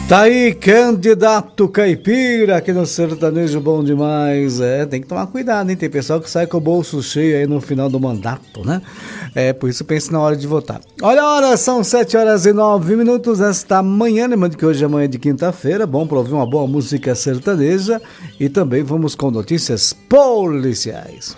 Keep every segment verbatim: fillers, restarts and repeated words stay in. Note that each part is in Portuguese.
Tá aí, candidato caipira aqui no Sertanejo Bom Demais. É, tem que tomar cuidado, hein? Tem pessoal que sai com o bolso cheio aí no final do mandato, né? É, por isso pense na hora de votar. Olha a hora, são sete horas e nove minutos esta manhã. Lembrando que hoje é manhã de quinta-feira. Bom para ouvir uma boa música sertaneja. E também vamos com notícias policiais.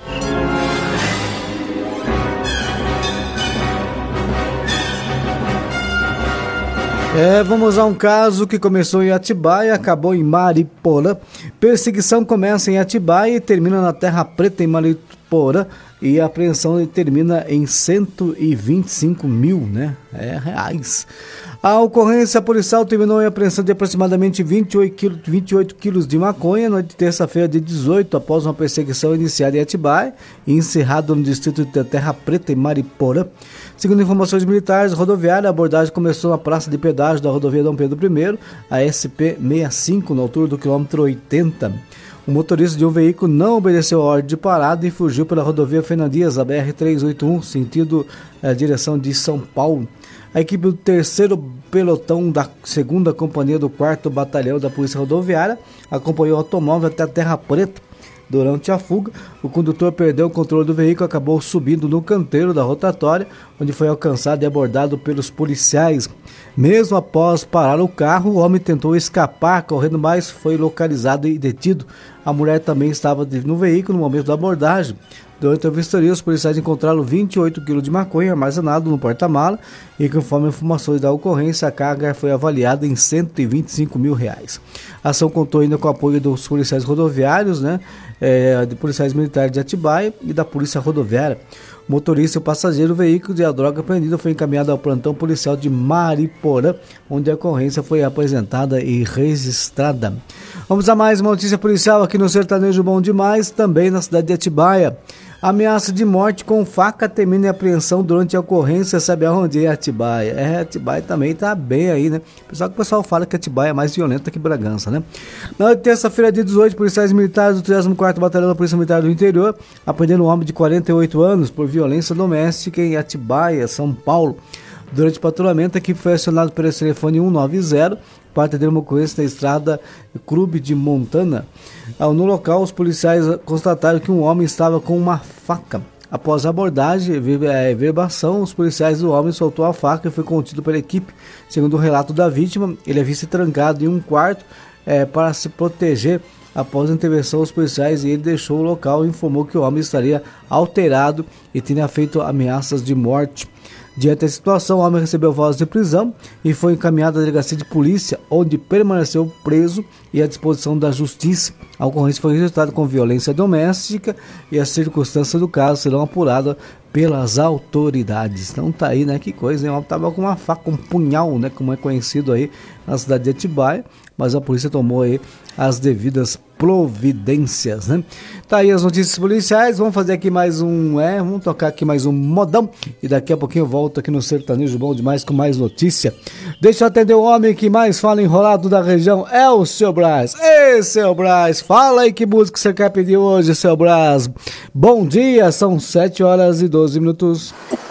É, vamos a um caso que começou em Atibaia, acabou em Mariporã. Perseguição começa em Atibaia e termina na Terra Preta em Mariporã. E a apreensão termina em cento e vinte e cinco mil, né? É, reais. A ocorrência policial terminou em apreensão de aproximadamente vinte e oito quilos de maconha na terça-feira de dezoito, após uma perseguição iniciada em Atibaia e encerrada no distrito de Terra Preta em Mariporã. Segundo informações militares rodoviárias, a abordagem começou na praça de pedágio da rodovia Dom Pedro I, a S P sessenta e cinco, na altura do quilômetro oitenta. O motorista de um veículo não obedeceu a ordem de parada e fugiu pela rodovia Fernão Dias, a B R trezentos e oitenta e um, sentido a direção de São Paulo. A equipe do terceiro pelotão da segunda companhia do quarto batalhão da Polícia Rodoviária acompanhou o automóvel até a Terra Preta. Durante a fuga, o condutor perdeu o controle do veículo e acabou subindo no canteiro da rotatória, onde foi alcançado e abordado pelos policiais. Mesmo após parar o carro, o homem tentou escapar, correndo, mas foi localizado e detido. A mulher também estava no veículo no momento da abordagem. Durante a vistoria, os policiais encontraram vinte e oito quilos de maconha armazenado no porta-mala e, conforme informações da ocorrência, a carga foi avaliada em cento e vinte e cinco mil reais. A ação contou ainda com o apoio dos policiais rodoviários, né, é, de policiais militares de Atibaia e da Polícia Rodoviária. O motorista e o passageiro do veículo e a droga apreendida foi encaminhado ao plantão policial de Mariporã, onde a ocorrência foi apresentada e registrada. Vamos a mais uma notícia policial aqui no Sertanejo Bom Demais, também na cidade de Atibaia. Ameaça de morte com faca termina em apreensão durante a ocorrência, sabe aonde? É Atibaia. É, Atibaia também tá bem aí, né? Pessoal que o pessoal fala que Atibaia é mais violenta que Bragança, né? Na terça-feira, dia dezoito, policiais militares do trigésimo quarto Batalhão da Polícia Militar do Interior apreenderam um homem de quarenta e oito anos por violência doméstica em Atibaia, São Paulo. Durante o patrulhamento, a equipe foi acionada pelo telefone cento e noventa para atender uma ocorrência na estrada Clube de Montana. No local, os policiais constataram que um homem estava com uma faca. Após a abordagem e verbação, os policiais do homem soltou a faca e foi contido pela equipe. Segundo o relato da vítima, ele havia se trancado em um quarto é, para se proteger. Após a intervenção dos policiais, ele deixou o local e informou que o homem estaria alterado e tinha feito ameaças de morte. Diante da situação, o homem recebeu voz de prisão e foi encaminhado à delegacia de polícia, onde permaneceu preso e à disposição da justiça. A ocorrência foi registrada com violência doméstica e as circunstâncias do caso serão apuradas pelas autoridades. Então tá aí, né? Que coisa, hein? O homem tava com uma faca, um punhal, né? Como é conhecido aí na cidade de Atibaia, mas a polícia tomou aí as devidas providências, né? Tá aí as notícias policiais. Vamos fazer aqui mais um, é, vamos tocar aqui mais um modão e daqui a pouquinho eu volto aqui no Sertanejo Bom Demais com mais notícia. Deixa eu atender o homem que mais fala enrolado da região, é o seu Brás. Ei, seu Brás, fala aí que música você quer pedir hoje, seu Brás. Bom dia, são sete horas e doze minutos.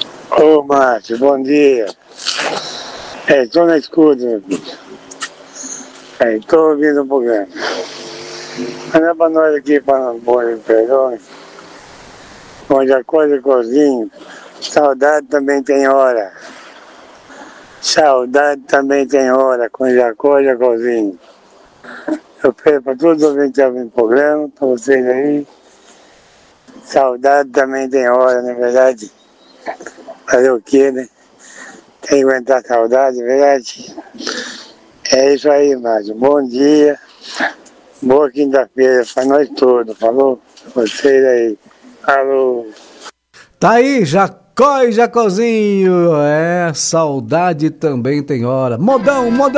Ô, Márcio, bom dia. É, tô na escuta, meu filho. É, tô ouvindo o programa. Manda pra nós aqui para o Boi Perões, onde a coisa cozinha, saudade também tem hora. Saudade também tem hora, quando a coisa cozinha. Eu peço para todos os ouvintes que ouvem o programa, para vocês aí. Saudade também tem hora, não é verdade? Fazer o quê, né? Tem que aguentar saudade, não é verdade? É isso aí, Márcio. Bom dia. Boa quinta-feira para nós todos. Falou? Vocês aí. Falou. Tá aí, Jacó e Jacozinho. É, saudade também tem hora. Modão, modão.